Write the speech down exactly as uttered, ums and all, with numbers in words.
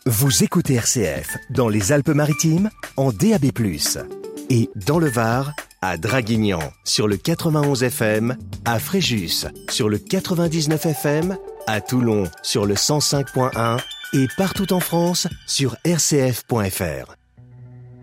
Vous écoutez R C F dans les Alpes-Maritimes en D A B plus, et dans le Var à Draguignan sur le quatre-vingt-onze F M, à Fréjus sur le quatre-vingt-dix-neuf F M, à Toulon sur le cent cinq point un et partout en France sur r c f point f r.